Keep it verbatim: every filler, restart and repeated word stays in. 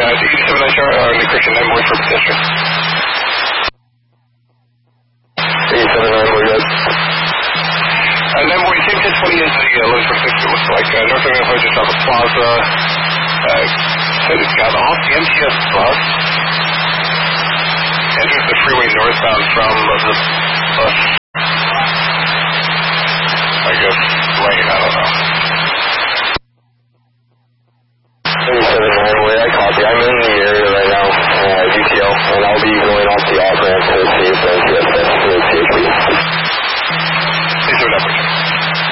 eighty-seven H R, uh, Nick Christian, nine boy for pedestrian. eighty-seven nine, we're good. Uh, nine boy, same ten twenty as the uh, Lowe's for six, it looks like. Uh, North America just off the plaza. Uh, said it's got off the M T S bus. Enters the freeway northbound from uh, the bus. I guess lane, I don't know. eighty-seven nine, we're